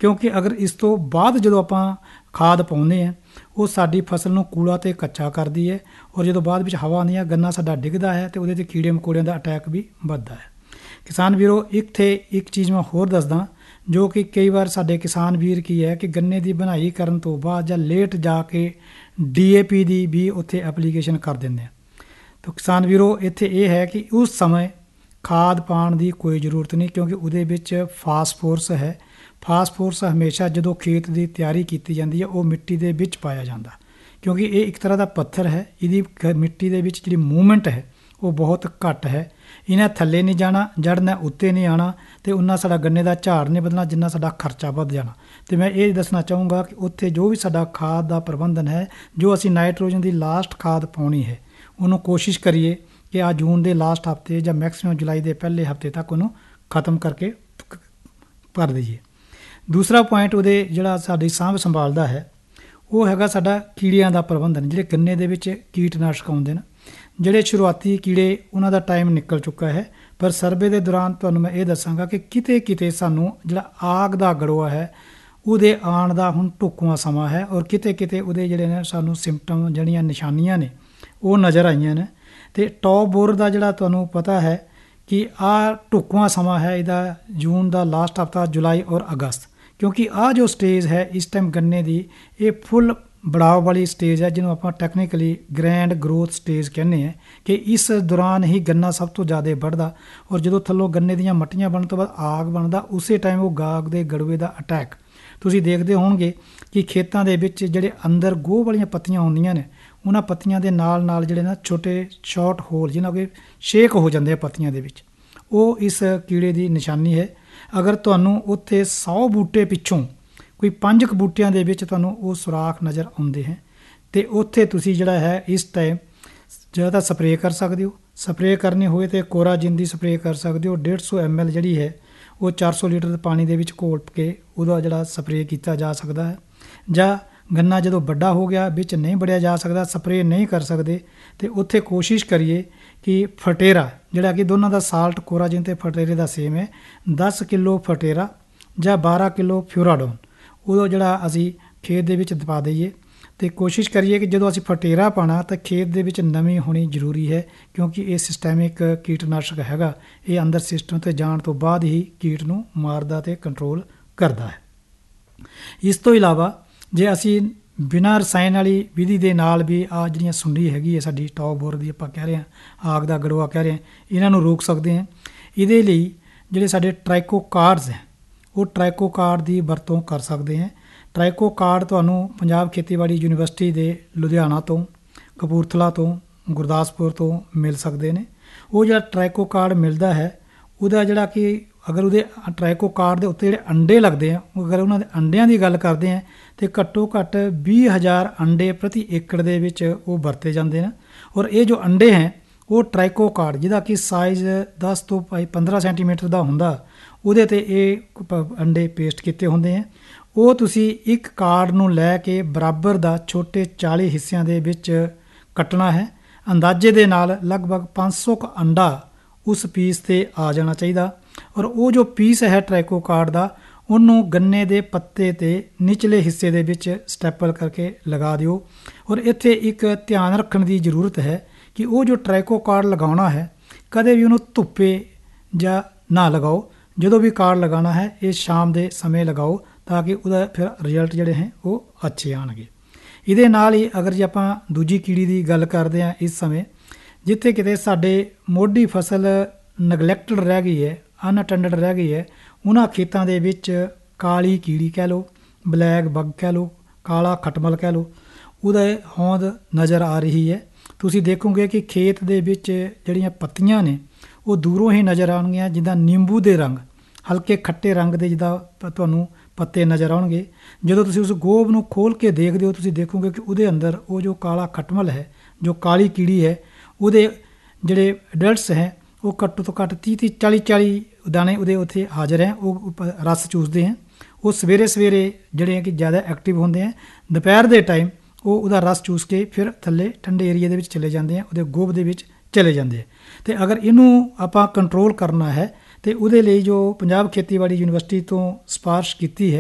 क्योंकि अगर इस तो बाद जो आप खाद पाने हैं वो साडी फसल नूं कूड़ा ते कच्चा करदी है, और जो बाद विच हवा आउंदी है गन्ना साडा डिगदा है तो उहदे ते कीड़े मकोड़िਆਂ ਦਾ अटैक भी ਵੱਧਦਾ है। किसान वीरो इत्थे एक चीज़ मैं होर दसदा जो कि कई बार साडे किसान वीर की है कि गन्ने की बनाई करन तो बाद ਜਾਂ लेट जाके DAP ਦੀ भी उत्थे एप्लीकेशन कर ਦਿੰਦੇ हैं। तो किसान वीरो इत्थे ये है कि उस समय खाद पाउण की कोई जरूरत नहीं, क्योंकि उहदे विच फास्फोरस है। फास्फोरस हमेशा जो खेत की तैयारी की जाती है वो मिट्टी के विच पाया जाता, क्योंकि ये एक तरह का पत्थर है, ये मिट्टी के विच जिहड़ी मूवमेंट है वो बहुत घट है। इन्हें थल्ले नहीं जाना, जड़ ने उत्ते नहीं आना, तो उन्ना साडा गन्ने का झाड़ नहीं बदलना जिन्ना साडा खर्चा वध जाना। तो मैं ये दसना चाहूँगा कि उत्थे जो भी साडा खाद का प्रबंधन है, जो असी नाइट्रोजन की लास्ट खाद पाउणी है, उन्होंने कोशिश करिए कि आ जून के लास्ट हफ्ते या मैक्सीमम जुलाई के पहले हफ्ते तक उन्होंने खत्म करके कर दईए। दूसरा पॉइंट वो जोड़ा साडी सांभ संभाल दा है वो हैगा साडा कीड़ियां दा प्रबंधन। जिहड़े गन्ने दे विच कीटनाशक आउंदे ने, जिहड़े शुरुआती कीड़े उन्हां दा टाइम निकल चुका है, पर सर्वे के दौरान तुहानूं मैं ये दसांगा कि किते किते सानूं जिहड़ा आग दा गड़ोआ है ਉਹਦੇ ਆਉਣ ਦਾ ਹੁਣ ਢੁੱਕਵਾਂ ਸਮਾਂ ਹੈ, ਔਰ ਕਿਤੇ ਕਿਤੇ ਉਹਦੇ ਜਿਹੜੇ ਨੇ ਸਾਨੂੰ ਸਿੰਪਟਮ ਜਿਹੜੀਆਂ ਨਿਸ਼ਾਨੀਆਂ ਨੇ ਉਹ ਨਜ਼ਰ ਆਈਆਂ ਨੇ। ਅਤੇ ਟੌਪ ਬੋਰ ਦਾ ਜਿਹੜਾ ਤੁਹਾਨੂੰ ਪਤਾ ਹੈ ਕਿ ਆਹ ਢੁੱਕਵਾਂ ਸਮਾਂ ਹੈ ਇਹਦਾ ਜੂਨ ਦਾ ਲਾਸਟ ਹਫਤਾ, ਜੁਲਾਈ ਔਰ ਅਗਸਤ, ਕਿਉਂਕਿ ਆਹ ਜੋ ਸਟੇਜ ਹੈ ਇਸ ਟਾਈਮ ਗੰਨੇ ਦੀ ਇਹ ਫੁੱਲ ਬੜਾਵ ਵਾਲੀ ਸਟੇਜ ਹੈ, ਜਿਹਨੂੰ ਆਪਾਂ ਟੈਕਨੀਕਲੀ ਗ੍ਰੈਂਡ ਗਰੋਥ ਸਟੇਜ ਕਹਿੰਦੇ ਹਾਂ, ਕਿ ਇਸ ਦੌਰਾਨ ਹੀ ਗੰਨਾ ਸਭ ਤੋਂ ਜ਼ਿਆਦਾ ਵੱਢਦਾ, ਔਰ ਜਦੋਂ ਥੱਲੋਂ ਗੰਨੇ ਦੀਆਂ ਮੱਟੀਆਂ ਬਣਨ ਤੋਂ ਬਾਅਦ ਆਗ ਬਣਦਾ, ਉਸੇ ਟਾਈਮ ਉਹ ਗਾਗ ਦੇ ਗੜਵੇ ਦਾ ਅਟੈਕ ਤੁਸੀਂ ਦੇਖਦੇ ਹੋਣਗੇ ਕਿ ਖੇਤਾਂ ਦੇ ਵਿੱਚ ਜਿਹੜੇ ਅੰਦਰ ਗੋਹ ਵਾਲੀਆਂ ਪੱਤੀਆਂ ਹੁੰਦੀਆਂ ਨੇ, ਉਹਨਾਂ ਪੱਤੀਆਂ ਦੇ ਨਾਲ ਨਾਲ ਜਿਹੜੇ ਨਾ ਛੋਟੇ ਸ਼ਾਰਟ ਹੋਲ ਜਿਹਨਾਂ ਕਿ ਛੇਕ ਹੋ ਜਾਂਦੇ ਆ ਪੱਤੀਆਂ ਦੇ ਵਿੱਚ, ਉਹ ਇਸ ਕੀੜੇ ਦੀ ਨਿਸ਼ਾਨੀ ਹੈ। ਅਗਰ ਤੁਹਾਨੂੰ ਉੱਥੇ 100 ਬੂਟੇ ਪਿੱਛੋਂ ਕੋਈ 5 ਕੁ ਬੂਟਿਆਂ ਦੇ ਵਿੱਚ ਤੁਹਾਨੂੰ ਉਹ ਸੁਰਾਖ ਨਜ਼ਰ ਆਉਂਦੇ ਹੈ, ਅਤੇ ਉੱਥੇ ਤੁਸੀਂ ਜਿਹੜਾ ਹੈ ਇਸ ਟਾਈਮ ਜਾਂ ਤਾਂ ਸਪਰੇਅ ਕਰ ਸਕਦੇ ਹੋ। ਸਪਰੇਅ ਕਰਨੀ ਹੋਏ ਤਾਂ ਕੋਰਾਜਿਨ ਦੀ ਸਪਰੇਅ ਕਰ ਸਕਦੇ ਹੋ। 150 ml ਜਿਹੜੀ ਹੈ ਉਹ 400 ਲੀਟਰ ਪਾਣੀ ਦੇ ਵਿੱਚ ਘੋਲ ਕੇ ਉਹਦਾ ਜਿਹੜਾ ਸਪਰੇਅ ਕੀਤਾ ਜਾ ਸਕਦਾ ਹੈ। ਜਾਂ ਗੰਨਾ ਜਦੋਂ ਵੱਡਾ ਹੋ ਗਿਆ ਵਿੱਚ ਨਹੀਂ ਵੜਿਆ ਜਾ ਸਕਦਾ, ਸਪਰੇਅ ਨਹੀਂ ਕਰ ਸਕਦੇ, ਅਤੇ ਉੱਥੇ ਕੋਸ਼ਿਸ਼ ਕਰੀਏ ਕਿ ਫਟੇਰਾ ਜਿਹੜਾ ਕਿ ਦੋਨਾਂ ਦਾ ਸਾਲਟ ਕੋਰਾਜਿਨ ਅਤੇ ਫਟੇਰੇ ਦਾ ਸੇਮ ਹੈ, 10 ਕਿਲੋ ਫਟੇਰਾ ਜਾਂ 12 ਕਿਲੋ ਫਿਊਰਾਡੋਨ ਉਦੋਂ ਜਿਹੜਾ ਅਸੀਂ ਖੇਤ ਦੇ ਵਿੱਚ ਪਾ ਦਈਏ। ਅਤੇ ਕੋਸ਼ਿਸ਼ ਕਰੀਏ ਕਿ ਜਦੋਂ ਅਸੀਂ ਫਟੇਰਾ ਪਾਉਣਾ ਤਾਂ ਖੇਤ ਦੇ ਵਿੱਚ ਨਮੀ ਹੋਣੀ ਜ਼ਰੂਰੀ ਹੈ, ਕਿਉਂਕਿ ਇਹ ਸਿਸਟੈਮਿਕ ਕੀਟਨਾਸ਼ਕ ਹੈਗਾ, ਇਹ ਅੰਦਰ ਸਿਸਟਮ 'ਤੇ ਜਾਣ ਤੋਂ ਬਾਅਦ ਹੀ ਕੀਟ ਨੂੰ ਮਾਰਦਾ ਅਤੇ ਕੰਟਰੋਲ ਕਰਦਾ ਹੈ। ਇਸ ਤੋਂ ਇਲਾਵਾ ਜੇ ਅਸੀਂ ਬਿਨਾਂ ਰਸਾਇਣ ਵਾਲੀ ਵਿਧੀ ਦੇ ਨਾਲ ਵੀ ਆ ਜਿਹੜੀਆਂ ਸੁੰਡੀ ਹੈਗੀ ਹੈ ਸਾਡੀ ਟੌਪ ਬੋਰ ਦੀ, ਆਪਾਂ ਕਹਿ ਰਹੇ ਹਾਂ ਆਗ ਦਾ ਗੜਵਾ ਕਹਿ ਰਹੇ ਹਾਂ, ਇਹਨਾਂ ਨੂੰ ਰੋਕ ਸਕਦੇ ਹਾਂ। ਇਹਦੇ ਲਈ ਜਿਹੜੇ ਸਾਡੇ ਟ੍ਰਾਈਕੋਕਾਰਡਸ ਹੈ ਉਹ ਟ੍ਰਾਈਕੋਕਾਰਡ ਦੀ ਵਰਤੋਂ ਕਰ ਸਕਦੇ ਹਾਂ। ਟ੍ਰਾਈਕੋਕਾਰਡ ਤੁਹਾਨੂੰ ਪੰਜਾਬ ਖੇਤੀਬਾੜੀ ਯੂਨੀਵਰਸਿਟੀ ਦੇ ਲੁਧਿਆਣਾ ਤੋਂ, ਕਪੂਰਥਲਾ ਤੋਂ, ਗੁਰਦਾਸਪੁਰ ਤੋਂ ਮਿਲ ਸਕਦੇ ਨੇ। ਉਹ ਜਿਹੜਾ ਟ੍ਰਾਈਕੋਕਾਰਡ ਮਿਲਦਾ ਹੈ ਉਹਦਾ ਜਿਹੜਾ ਕਿ ਅਗਰ ਉਹਦੇ ਟ੍ਰਾਈਕੋਕਾਰਡ ਦੇ ਉੱਤੇ ਜਿਹੜੇ ਅੰਡੇ ਲੱਗਦੇ ਆ, ਅਗਰ ਉਹਨਾਂ ਦੇ ਅੰਡਿਆਂ ਦੀ ਗੱਲ ਕਰਦੇ ਹਾਂ ਤਾਂ ਘੱਟੋ ਘੱਟ 20,000 ਅੰਡੇ ਪ੍ਰਤੀ ਏਕੜ ਦੇ ਵਿੱਚ ਉਹ ਵਰਤੇ ਜਾਂਦੇ ਨੇ। ਔਰ ਇਹ ਜੋ ਅੰਡੇ ਹੈ ਉਹ ਟ੍ਰਾਈਕੋਕਾਰਡ ਜਿਹਦਾ ਕਿ ਸਾਈਜ਼ 10 ਤੋਂ 15 ਸੈਂਟੀਮੀਟਰ ਦਾ ਹੁੰਦਾ, ਉਹਦੇ 'ਤੇ ਇਹ ਅੰਡੇ ਪੇਸਟ ਕੀਤੇ ਹੁੰਦੇ ਆ। ਉਹ ਤੁਸੀਂ ਇੱਕ ਕਾਰਡ ਨੂੰ ਲੈ ਕੇ ਬਰਾਬਰ ਦਾ ਛੋਟੇ 40 ਹਿੱਸਿਆਂ ਦੇ ਵਿੱਚ ਕੱਟਣਾ ਹੈ। ਅੰਦਾਜ਼ੇ ਦੇ ਨਾਲ ਲਗਭਗ 500 ਕੁ ਅੰਡਾ ਉਸ ਪੀਸ 'ਤੇ ਆ ਜਾਣਾ ਚਾਹੀਦਾ। ਔਰ ਉਹ ਜੋ ਪੀਸ ਹੈ ਟ੍ਰਾਈਕੋਕਾਰਡ ਦਾ, ਉਹਨੂੰ ਗੰਨੇ ਦੇ ਪੱਤੇ 'ਤੇ ਨਿਚਲੇ ਹਿੱਸੇ ਦੇ ਵਿੱਚ ਸਟੈਪਲ ਕਰਕੇ ਲਗਾ ਦਿਓ। ਔਰ ਇੱਥੇ ਇੱਕ ਧਿਆਨ ਰੱਖਣ ਦੀ ਜ਼ਰੂਰਤ ਹੈ ਕਿ ਉਹ ਜੋ ਟ੍ਰਾਈਕੋਕਾਰਡ ਲਗਾਉਣਾ ਹੈ ਕਦੇ ਵੀ ਉਹਨੂੰ ਧੁੱਪੇ ਜਾਂ ਨਾ ਲਗਾਓ। ਜਦੋਂ ਵੀ ਕਾਰਡ ਲਗਾਉਣਾ ਹੈ ਇਹ ਸ਼ਾਮ ਦੇ ਸਮੇਂ ਲਗਾਓ ਤਾਂ ਕਿ ਉਹਦਾ ਫਿਰ ਰਿਜ਼ਲਟ ਜਿਹੜੇ ਹੈ ਉਹ ਅੱਛੇ ਆਉਣਗੇ। ਇਹਦੇ ਨਾਲ ਹੀ ਅਗਰ ਜੇ ਆਪਾਂ ਦੂਜੀ ਕੀੜੀ ਦੀ ਗੱਲ ਕਰਦੇ ਹਾਂ, ਇਸ ਸਮੇਂ ਜਿੱਥੇ ਕਿਤੇ ਸਾਡੇ ਮੋਢੀ ਫਸਲ ਨਗਲੈਕਟਡ ਰਹਿ ਗਈ ਹੈ, ਅਨਅਟੈਂਡਡ ਰਹਿ ਗਈ ਹੈ, ਉਹਨਾਂ ਖੇਤਾਂ ਦੇ ਵਿੱਚ ਕਾਲੀ ਕੀੜੀ ਕਹਿ ਲਓ, ਬਲੈਕ ਬੱਗ ਕਹਿ ਲਓ, ਕਾਲਾ ਖਟਮਲ ਕਹਿ ਲਓ, ਉਹਦਾ ਹੋਂਦ ਨਜ਼ਰ ਆ ਰਹੀ ਹੈ। ਤੁਸੀਂ ਦੇਖੋਗੇ ਕਿ ਖੇਤ ਦੇ ਵਿੱਚ ਜਿਹੜੀਆਂ ਪੱਤੀਆਂ ਨੇ ਉਹ ਦੂਰੋਂ ਹੀ ਨਜ਼ਰ ਆਉਣਗੀਆਂ, ਜਿੱਦਾਂ ਨਿੰਬੂ ਦੇ ਰੰਗ, ਹਲਕੇ ਖੱਟੇ ਰੰਗ ਦੇ ਜਿੱਦਾਂ ਤੁਹਾਨੂੰ ਪੱਤੇ ਨਜ਼ਰ ਆਉਣਗੇ। ਜਦੋਂ ਤੁਸੀਂ ਉਸ ਗੋਭ ਨੂੰ ਖੋਲ੍ਹ ਕੇ ਦੇਖਦੇ ਹੋ ਤੁਸੀਂ ਦੇਖੋਗੇ ਕਿ ਉਹਦੇ ਅੰਦਰ ਉਹ ਜੋ ਕਾਲਾ ਖਟਮਲ ਹੈ, ਜੋ ਕਾਲੀ ਕੀੜੀ ਹੈ, ਉਹਦੇ ਜਿਹੜੇ ਅਡਲਟਸ ਹੈ ਉਹ ਘੱਟੋ ਤੋਂ ਘੱਟ 30 40 ਦਾਣੇ ਉਹਦੇ ਉੱਥੇ ਹਾਜ਼ਰ ਹੈ। ਉਹ ਰਸ ਚੂਸਦੇ ਹੈ। ਉਹ ਸਵੇਰੇ ਜਿਹੜੇ ਕਿ ਜ਼ਿਆਦਾ ਐਕਟਿਵ ਹੁੰਦੇ ਹੈ, ਦੁਪਹਿਰ ਦੇ ਟਾਈਮ ਉਹ ਉਹਦਾ ਰਸ ਚੂਸ ਕੇ ਫਿਰ ਥੱਲੇ ਠੰਡੇ ਏਰੀਏ ਦੇ ਵਿੱਚ ਚਲੇ ਜਾਂਦੇ ਆ, ਉਹਦੇ ਗੋਭ ਦੇ ਵਿੱਚ ਚਲੇ ਜਾਂਦੇ ਆ। ਅਤੇ ਅਗਰ ਇਹਨੂੰ ਆਪਾਂ ਕੰਟਰੋਲ ਕਰਨਾ ਹੈ ਅਤੇ ਉਹਦੇ ਲਈ ਜੋ ਪੰਜਾਬ ਖੇਤੀਬਾੜੀ ਯੂਨੀਵਰਸਿਟੀ ਤੋਂ ਸਿਫਾਰਿਸ਼ ਕੀਤੀ ਹੈ